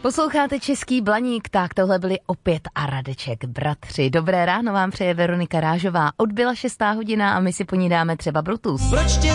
Posloucháte Český Blaník, tak tohle byli opět a Radeček, bratři. Dobré ráno vám přeje Veronika Rážová. Odbyla 6. hodina a my si po ní dáme třeba Brutus.